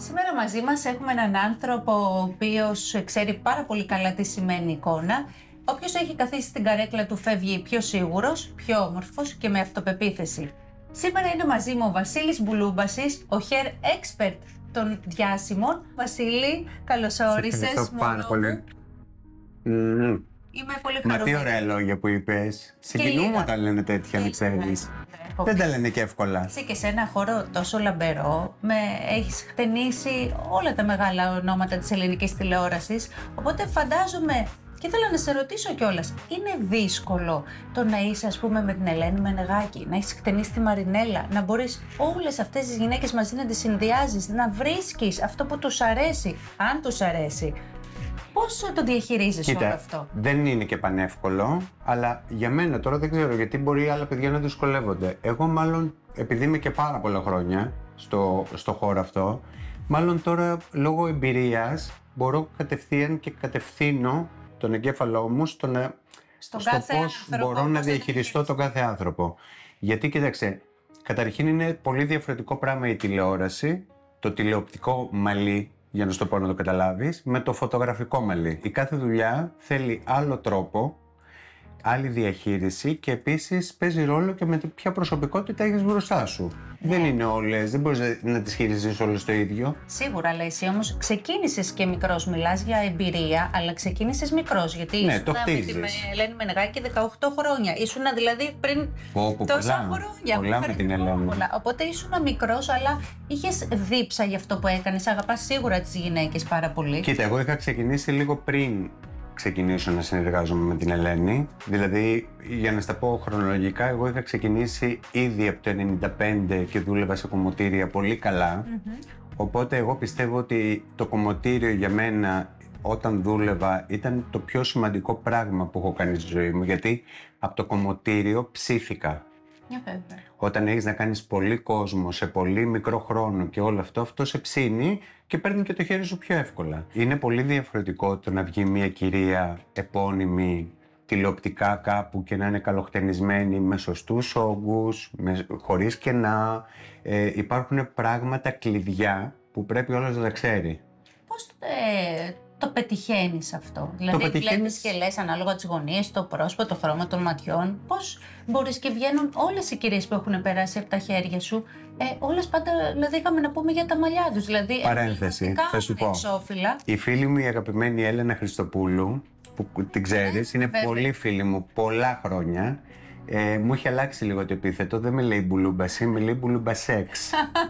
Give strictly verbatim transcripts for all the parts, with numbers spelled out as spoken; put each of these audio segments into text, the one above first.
Σήμερα μαζί μας έχουμε έναν άνθρωπο ο οποίος ξέρει πάρα πολύ καλά τι σημαίνει εικόνα. Όποιος έχει καθίσει στην καρέκλα του φεύγει πιο σίγουρος, πιο όμορφος και με αυτοπεποίθηση. Σήμερα είναι μαζί μου ο Βασίλης Μπουλούμπασης, ο hair expert των διάσημων. Βασίλη, καλώς όρισες. Ευχαριστώ πάρα πολύ. Mm. Είμαι πολύ Μα χαρούμενη. τι ωραία λόγια που είπες. Συγκινούμε όταν λένε τέτοια, μην ξέρεις. Δεν τα λένε και εύκολα. Εσύ και σε ένα χώρο τόσο λαμπερό, με έχεις χτενίσει όλα τα μεγάλα ονόματα της ελληνικής τηλεόρασης, οπότε φαντάζομαι, και θέλω να σε ρωτήσω κιόλας, είναι δύσκολο το να είσαι, ας πούμε, με την Ελένη Μενεγάκη, να έχεις χτενίσει τη Μαρινέλα, να μπορείς όλες αυτές τις γυναίκες μαζί να τις συνδυάζεις, να βρίσκεις αυτό που τους αρέσει, αν τους αρέσει. Πώς το διαχειρίζεσαι όλο αυτό? Δεν είναι και πανεύκολο, αλλά για μένα τώρα δεν ξέρω γιατί μπορεί άλλα παιδιά να δυσκολεύονται. Εγώ μάλλον, επειδή είμαι και πάρα πολλά χρόνια στο, στο χώρο αυτό, μάλλον τώρα λόγω εμπειρίας μπορώ κατευθείαν και κατευθύνω τον εγκέφαλό μου στο, να, στο πώς μπορώ να διαχειριστώ τον κάθε άνθρωπο. Γιατί κοίταξε, καταρχήν είναι πολύ διαφορετικό πράγμα η τηλεόραση, το τηλεοπτικό μαλλί, για να σου το πω να το καταλάβεις, με το φωτογραφικό μαλλί. Η κάθε δουλειά θέλει άλλο τρόπο, άλλη διαχείριση και επίσης παίζει ρόλο και με ποια προσωπικότητα έχεις μπροστά σου. Ναι. Δεν είναι όλες, δεν μπορείς να τις χειριστείς όλες το ίδιο. Σίγουρα, αλλά εσύ όμως ξεκίνησες και μικρός, μιλάς για εμπειρία, αλλά ξεκίνησες μικρός, γιατί ναι, ήσουν το με τη Ελένη Μενεγάκη δεκαοκτώ χρόνια. Ήσουν δηλαδή πριν Όπου τόσα πολλά, χρόνια. Πολλά με την Ελένη. Πολλά. Οπότε ήσουν μικρός, αλλά είχες δίψα για αυτό που έκανες. Αγαπάς σίγουρα τις γυναίκες πάρα πολύ. Κοίτα, εγώ είχα ξεκινήσει λίγο πριν ξεκινήσω να συνεργάζομαι με την Ελένη. Δηλαδή, για να στα πω χρονολογικά, εγώ είχα ξεκινήσει ήδη από το ενενήντα πέντε και δούλευα σε κομμωτήρια πολύ καλά. Mm-hmm. Οπότε εγώ πιστεύω ότι το κομμωτήριο για μένα όταν δούλευα ήταν το πιο σημαντικό πράγμα που έχω κάνει στη ζωή μου. Γιατί από το κομμωτήριο ψήθηκα. Yeah, όταν έχεις να κάνεις πολύ κόσμο σε πολύ μικρό χρόνο και όλο αυτό, αυτό σε ψήνει και παίρνει και το χέρι σου πιο εύκολα. Είναι πολύ διαφορετικό το να βγει μια κυρία επώνυμη τηλεοπτικά κάπου και να είναι καλοχτενισμένη με σωστούς όγκους, με, χωρίς κενά. Ε, υπάρχουν πράγματα κλειδιά που πρέπει όλος να τα ξέρει. Πώς ε, το πετυχαίνεις αυτό? Δηλαδή πετυχαίνεις... βλέπεις και λες ανάλογα τις γωνίες, το πρόσωπο, το χρώμα των ματιών. Πώς μπορείς και βγαίνουν όλες οι κυρίες που έχουν περάσει από τα χέρια σου, ε, όλες πάντα, δηλαδή είχαμε να πούμε για τα μαλλιά τους. Δηλαδή, παρένθεση, θα σου πω. Εξώφυλλα. Η φίλη μου η αγαπημένη Έλενα Χριστοπούλου, που την ξέρεις, είναι βέβαια. πολύ φίλη μου πολλά χρόνια. Ε, μου έχει αλλάξει λίγο το επίθετο, δεν με λέει Μπουλούμπαση, με λέει Μπουλούμπασεξ.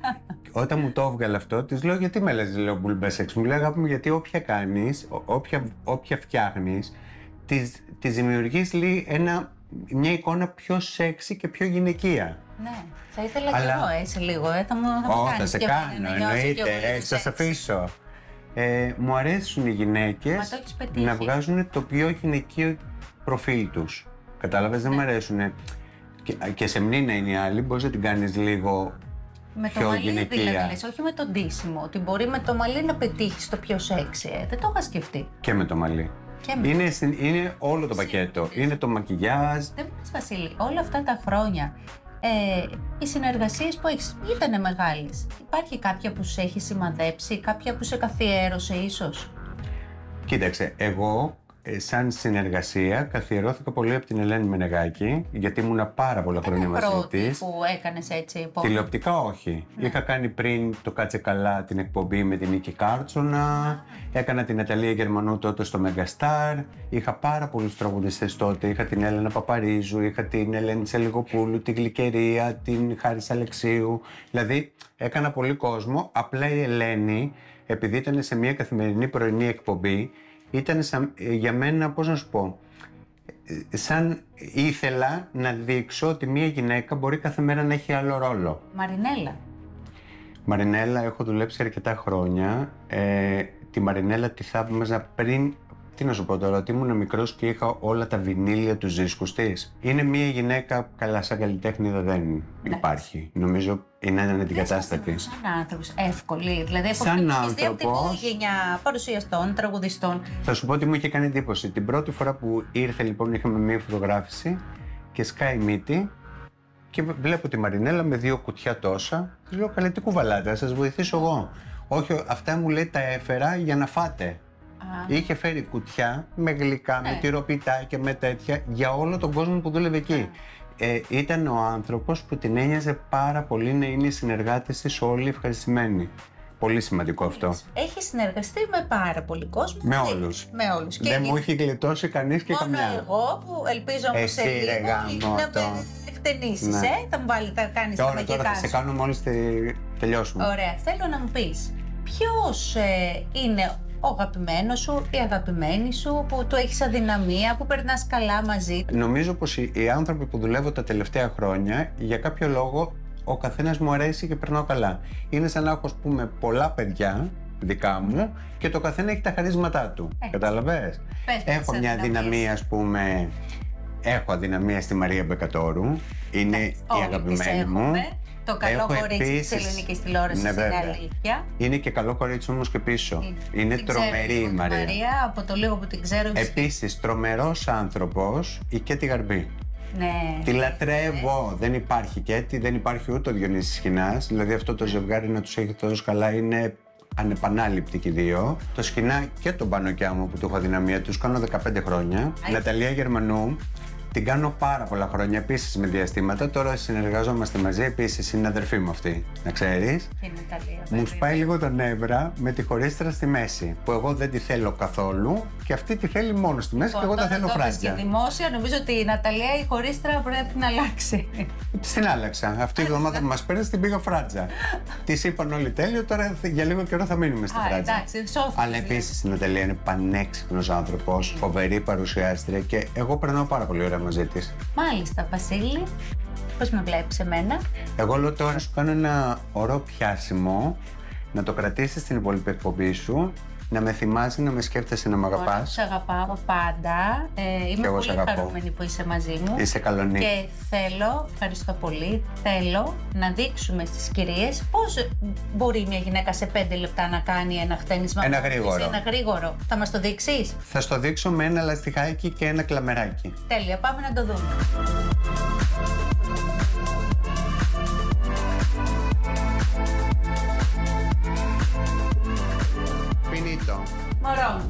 Όταν μου το έβγαλε αυτό, της λέω γιατί με λες, λέω Μπουλούμπασεξ. Μου λέει αγάπη μου, γιατί όποια κάνεις, όποια, όποια φτιάχνεις, της, της δημιουργείς λέει ένα, μια εικόνα πιο σεξι και πιο γυναικεία. Ναι, θα ήθελα Αλλά... κι εγώ έτσι λίγο, ε, θα μου, θα μου Ω, κάνεις θα σε και κάνω, εννοείται, έτσι θα σε αφήσω. Ε, μου αρέσουν οι γυναίκες να βγάζουν το πιο γυναικείο προφίλ τους. Κατάλαβες, δεν ναι. μου αρέσουν. Και, και σε μνήνα είναι η άλλη, μπορείς να την κάνεις λίγο με πιο το μαλλί, γυναικεία. δηλαδή, λες, όχι με το ντύσιμο, ότι μπορεί με το μαλλί να πετύχεις το πιο σεξι. Ε. Δεν το είχα σκεφτεί. Και με το μαλλί. Και με είναι, το... είναι όλο το πακέτο. Σίγουρα. Είναι το μακιγιάζ. Δεν μου πεις, Βασίλη, όλα αυτά τα χρόνια, ε, οι συνεργασίες που έχεις ήτανε μεγάλες. Υπάρχει κάποια που σε έχει σημαδέψει, κάποια που σε καθιέρωσε ίσως? Κοίταξε, εγώ σαν συνεργασία καθιερώθηκα πολύ από την Ελένη Μενεγάκη, γιατί ήμουνα πάρα πολλά χρόνια μαζί της. Που έκανες έτσι επόμενο. Τηλεοπτικά όχι. Ναι. Είχα κάνει πριν το Κάτσε Καλά την εκπομπή με την Νίκη Κάρτσονα, ah. έκανα την Ναταλία Γερμανού τότε στο Μεγαστάρ, είχα πάρα πολλούς τραγουδιστές τότε, είχα την Έλενα Παπαρίζου, είχα την Ελένη Τσελιγοπούλου, την Γλυκερία, την Χάρις Αλεξίου, δηλαδή έκανα πολύ κόσμο, απλά η Ελένη, επειδή ήταν σε μια καθημερινή πρωινή εκπομπή, ήταν σαν, για μένα, πώς να σου πω, σαν ήθελα να δείξω ότι μια γυναίκα μπορεί κάθε μέρα να έχει άλλο ρόλο. Μαρινέλα. Μαρινέλα έχω δουλέψει αρκετά χρόνια. Ε, τη Μαρινέλα τη θαύμαζα πριν, τι να σου πω τώρα, ότι ήμουν μικρός και είχα όλα τα βινίλια του δίσκους της. Είναι μια γυναίκα, καλά σαν καλλιτέχνη δεν ναι. υπάρχει. Νομίζω είναι αναντικατάστατη. Σαν άνθρωπος, εύκολη. Δηλαδή, σαν άνθρωπος. Από την γενιά παρουσιαστών, τραγουδιστών. Θα σου πω ότι μου είχε κάνει εντύπωση. Την πρώτη φορά που ήρθε, λοιπόν, είχαμε μια φωτογράφηση και σκάει μύτη Και βλέπω τη Μαρινέλα με δύο κουτιά τόσα. Της λέω: καλέ, τι κουβαλάτε, θα σας βοηθήσω εγώ. Όχι, αυτά μου λέει τα έφερα για να φάτε. Α. Είχε φέρει κουτιά με γλυκά, ναι. με τυροπιτάκια, με τέτοια για όλο τον κόσμο που δούλευε εκεί. Ε, ήταν ο άνθρωπος που την ένοιαζε πάρα πολύ να είναι οι συνεργάτες της όλοι ευχαριστημένοι. Πολύ σημαντικό αυτό. Έχει συνεργαστεί με πάρα πολύ κόσμο. Με όλους. Με όλους. Δεν μου έχει γλιτώσει κανείς και μόνο καμιά. Μόνο εγώ που ελπίζω όμως σε λίγο να με εκτενήσεις, ναι. ε. Θα μου βάλει, θα κάνεις τα μαγικά σου. Τώρα θα σε κάνω μόλις τε... τελειώσουμε. Ωραία. Θέλω να μου πεις ποιος ε, είναι ο αγαπημένος σου, η αγαπημένη σου, που του έχεις αδυναμία, που περνάς καλά μαζί. Νομίζω πως οι, οι άνθρωποι που δουλεύω τα τελευταία χρόνια, για κάποιο λόγο, ο καθένας μου αρέσει και περνάω καλά. Είναι σαν να έχω, ας πούμε, πολλά παιδιά δικά μου και το καθένα έχει τα χαρίσματά του. Ε. Κατάλαβες? Έχω μια αδυναμία, ας πούμε, έχω αδυναμία στη Μαρία Μπεκατόρου. Είναι ε, η αγαπημένη μου. Το καλό έχω κορίτσι επίσης... της ελληνικής τηλεόρασης, ναι, είναι αλήθεια. Είναι και καλό κορίτσι όμως και πίσω. Είναι, είναι τρομερή η Μαρία. Μαρία, από το λίγο που την ξέρω. Επίσης, τρομερός άνθρωπος, η Κέτη Γαρμπή. Ναι. Τη λατρεύω. Ναι. Δεν υπάρχει Κέτη, δεν υπάρχει ούτε ο Διονύσης Σχοινάς. Δηλαδή αυτό το ζευγάρι να τους έχει τόσο καλά είναι ανεπανάληπτοι και οι δύο. Το Σχοινά και τον Πανοκιά μου που του έχω αδυναμία, τους κάνω δεκαπέντε χρόνια. Η Ναταλία Γερμανού. Την κάνω πάρα πολλά χρόνια επίσης με διαστήματα. Τώρα συνεργαζόμαστε μαζί. Επίσης είναι αδερφή μου αυτή, να ξέρεις. Μου σπάει λίγο τα νεύρα με τη χωρίστρα στη μέση. Που εγώ δεν τη θέλω καθόλου και αυτή τη θέλει μόνο στη μέση. Λοιπόν, και εγώ τα θέλω φράτζια. Και δημόσια νομίζω ότι η Ναταλία η χωρίστρα πρέπει να αλλάξει. Την άλλαξα. Αυτή η εβδομάδα που μας πέρασε την πήγα φράτζα. Της είπαν όλοι τέλειο, τώρα για λίγο καιρό θα μείνουμε στη φράτζα. Εντάξει, αλλά επίσης η Ναταλία είναι πανέξυπνος άνθρωπος, φοβερή παρουσιάστρια και εγώ περνάω πάρα πολύ ωραία μαζί της. Μάλιστα, Βασίλη, πώς με βλέπεις εμένα? Εγώ λέω τώρα σου κάνω ένα ωραίο πιάσιμο, να το κρατήσεις στην υπόλοιπη εκπομπή σου, να με θυμάσαι, να με σκέφτεσαι, να με αγαπάς. Σε αγαπάω πάντα. Ε, είμαι πολύ χαρούμενη που είσαι μαζί μου. Είσαι καλονή. Και θέλω, ευχαριστώ πολύ, θέλω να δείξουμε στις κυρίες πώς μπορεί μια γυναίκα σε πέντε λεπτά να κάνει ένα χτένισμα. Ένα γρήγορο. Ένα γρήγορο. Θα μας το δείξεις? Θα στο δείξω με ένα λαστιχάκι και ένα κλαμεράκι. Τέλεια, πάμε να το δούμε. Finito. Μωρό.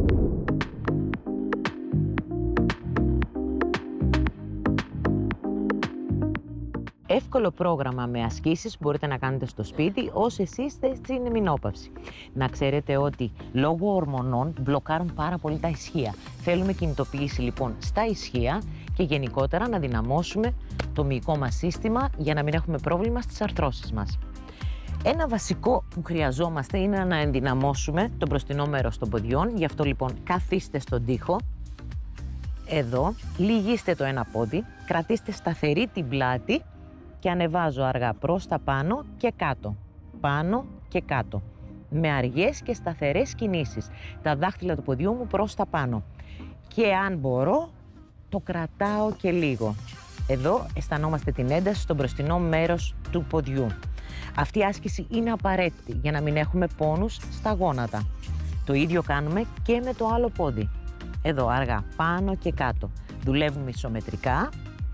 Εύκολο πρόγραμμα με ασκήσεις που μπορείτε να κάνετε στο σπίτι όσοι εσείς είστε στην ημινόπαυση. Να ξέρετε ότι λόγω ορμονών μπλοκάρουν πάρα πολύ τα ισχύα. Θέλουμε κινητοποίηση λοιπόν στα ισχύα και γενικότερα να δυναμώσουμε το μυϊκό μας σύστημα για να μην έχουμε πρόβλημα στις αρθρώσεις μας. Ένα βασικό που χρειαζόμαστε είναι να ενδυναμώσουμε το μπροστινό μέρος των ποδιών. Γι' αυτό λοιπόν καθίστε στον τοίχο, εδώ, λυγίστε το ένα πόδι, κρατήστε σταθερή την πλάτη και ανεβάζω αργά προς τα πάνω και κάτω, πάνω και κάτω. Με αργές και σταθερές κινήσεις, τα δάχτυλα του ποδιού μου προς τα πάνω. Και αν μπορώ, το κρατάω και λίγο. Εδώ αισθανόμαστε την ένταση στο μπροστινό μέρος του ποδιού. Αυτή η άσκηση είναι απαραίτητη για να μην έχουμε πόνους στα γόνατα. Το ίδιο κάνουμε και με το άλλο πόδι. Εδώ αργά, πάνω και κάτω. Δουλεύουμε ισομετρικά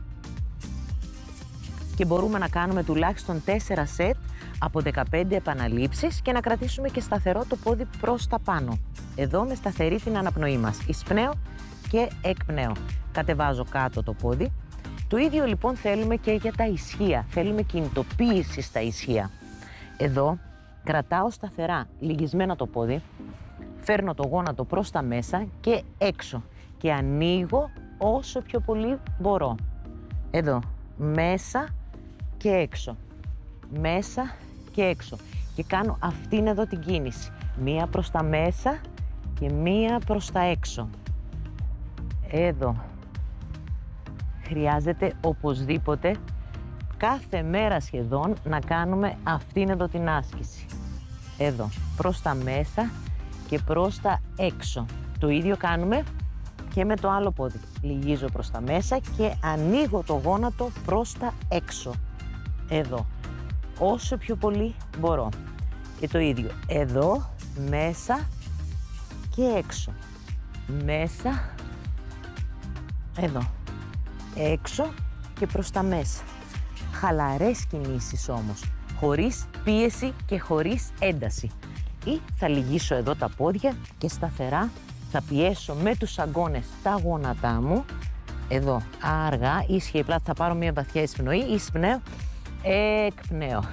και μπορούμε να κάνουμε τουλάχιστον τέσσερα σετ από δεκαπέντε επαναλήψεις και να κρατήσουμε και σταθερό το πόδι προς τα πάνω. Εδώ με σταθερή την αναπνοή μας. Εισπνέω και εκπνέω. Κατεβάζω κάτω το πόδι. Το ίδιο λοιπόν θέλουμε και για τα ισχύα. Θέλουμε κινητοποίηση στα ισχύα. Εδώ κρατάω σταθερά λυγισμένα το πόδι, φέρνω το γόνατο προς τα μέσα και έξω και ανοίγω όσο πιο πολύ μπορώ. Εδώ, μέσα και έξω, μέσα και έξω και κάνω αυτήν εδώ την κίνηση. Μία προς τα μέσα και μία προς τα έξω. Εδώ. Χρειάζεται οπωσδήποτε κάθε μέρα σχεδόν να κάνουμε αυτήν εδώ την άσκηση. Εδώ, προς τα μέσα και προς τα έξω. Το ίδιο κάνουμε και με το άλλο πόδι. Λυγίζω προς τα μέσα και ανοίγω το γόνατο προς τα έξω. Εδώ, όσο πιο πολύ μπορώ. Και το ίδιο, εδώ, μέσα και έξω. Μέσα, εδώ. Έξω και προς τα μέσα. χαλαρές κινήσεις όμως, χωρίς πίεση και χωρίς ένταση. Ή θα λυγίσω εδώ τα πόδια και σταθερά θα πιέσω με τους αγκώνες τα γόνατά μου. Εδώ, αργά, ίσχυε η πλάτη, θα πάρω μια βαθιά εισπνοή, εισπνέω, εκπνέω.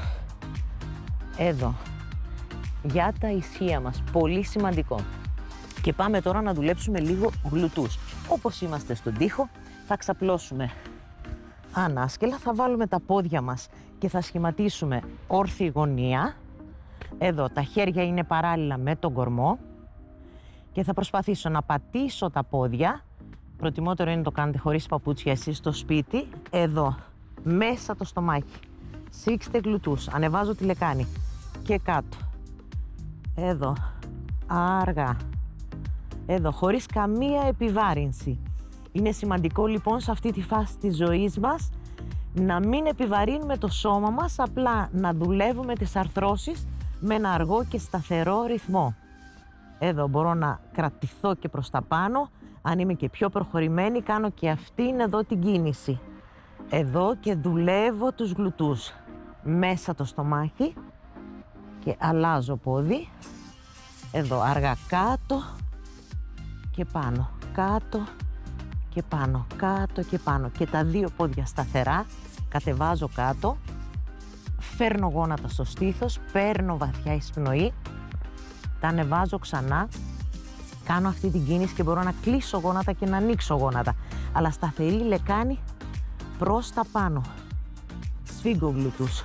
Εδώ, για τα ισχύα μας, πολύ σημαντικό. Και πάμε τώρα να δουλέψουμε λίγο γλουτούς. Όπως είμαστε στον τοίχο, θα ξαπλώσουμε ανάσκελα, θα βάλουμε τα πόδια μας και θα σχηματίσουμε όρθιη γωνία. Εδώ, τα χέρια είναι παράλληλα με τον κορμό και θα προσπαθήσω να πατήσω τα πόδια. Προτιμότερο είναι να το κάνετε χωρίς παπούτσια εσείς στο σπίτι. Εδώ, μέσα το στομάχι. Σήξτε γλουτούς, ανεβάζω τη λεκάνη και κάτω. Εδώ, αργά. Εδώ, χωρίς καμία επιβάρυνση. Είναι σημαντικό λοιπόν σε αυτή τη φάση της ζωής μας να μην επιβαρύνουμε το σώμα μας, απλά να δουλεύουμε τις αρθρώσεις με ένα αργό και σταθερό ρυθμό. Εδώ μπορώ να κρατηθώ και προς τα πάνω. Αν είμαι και πιο προχωρημένη, κάνω και αυτήν εδώ την κίνηση. Εδώ και δουλεύω τους γλουτούς. Μέσα το στομάχι και αλλάζω πόδι. Εδώ αργά κάτω και πάνω, κάτω και πάνω, κάτω και πάνω. Και τα δύο πόδια σταθερά, κατεβάζω κάτω, φέρνω γόνατα στο στήθος, παίρνω βαθιά εισπνοή, τα ανεβάζω ξανά, κάνω αυτή την κίνηση και μπορώ να κλείσω γόνατα και να ανοίξω γόνατα. Αλλά σταθερή λεκάνη προς τα πάνω. Σφίγγω γλουτούς.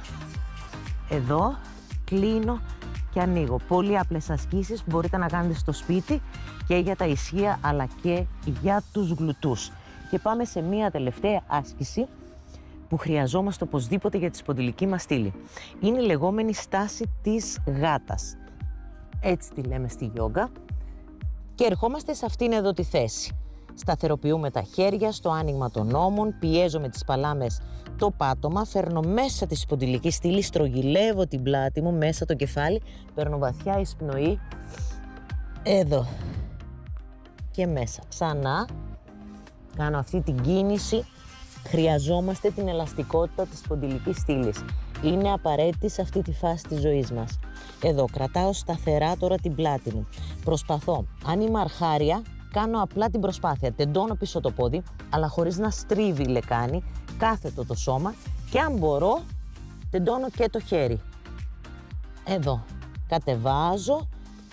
Εδώ κλείνω και ανοίγω. Πολύ απλές ασκήσεις που μπορείτε να κάνετε στο σπίτι και για τα ισχύα αλλά και για τους γλουτούς. Και πάμε σε μία τελευταία άσκηση που χρειαζόμαστε οπωσδήποτε για τη σπονδυλική μας στήλη. Είναι η λεγόμενη στάση της γάτας. Έτσι τη λέμε στη γιόγκα. Και ερχόμαστε σε αυτήν εδώ τη θέση. Σταθεροποιούμε τα χέρια στο άνοιγμα των ώμων, πιέζω με τις παλάμες το πάτωμα, φέρνω μέσα τη σπονδυλική στήλη, στρογγυλεύω την πλάτη μου, μέσα το κεφάλι, παίρνω βαθιά εισπνοή, εδώ και μέσα. Ξανά κάνω αυτή την κίνηση, χρειαζόμαστε την ελαστικότητα της σπονδυλικής στήλης. Είναι απαραίτητη σε αυτή τη φάση της ζωής μας. Εδώ κρατάω σταθερά τώρα την πλάτη μου. Προσπαθώ, αν είμαι αρχάρια, κάνω απλά την προσπάθεια. Τεντώνω πίσω το πόδι, αλλά χωρίς να στρίβει η λεκάνη, κάθετο το σώμα και αν μπορώ, τεντώνω και το χέρι. Εδώ, κατεβάζω,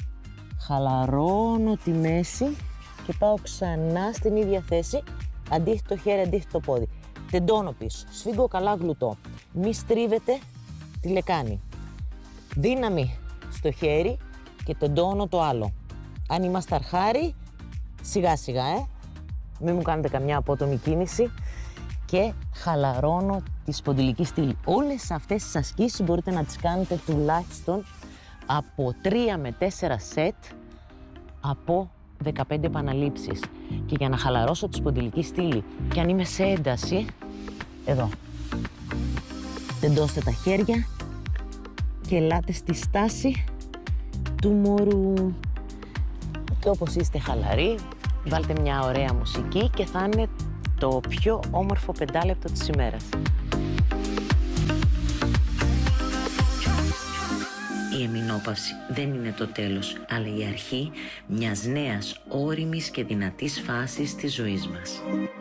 χαλαρώνω τη μέση και πάω ξανά στην ίδια θέση, αντίθετο χέρι, αντίθετο πόδι. Τεντώνω πίσω, σφίγγω καλά γλουτό. Μη στρίβετε τη λεκάνη. Δύναμη στο χέρι και τεντώνω το άλλο. Αν είμαστε αρχάρι, σιγά σιγά, ε, μην μου κάνετε καμιά απότομη κίνηση και χαλαρώνω τη σπονδυλική στήλη. Όλες αυτές τις ασκήσεις μπορείτε να τις κάνετε τουλάχιστον από τρία με τέσσερα σετ από δεκαπέντε επαναλήψεις. Και για να χαλαρώσω τη σπονδυλική στήλη και αν είμαι σε ένταση, εδώ, τεντώστε τα χέρια και ελάτε στη στάση του μωρού. Και όπως είστε χαλαροί, βάλτε μια ωραία μουσική και θα είναι το πιο όμορφο πεντάλεπτο της ημέρας. Η εμεινόπαυση δεν είναι το τέλος, αλλά η αρχή μιας νέας ώριμης και δυνατής φάσης της ζωής μας.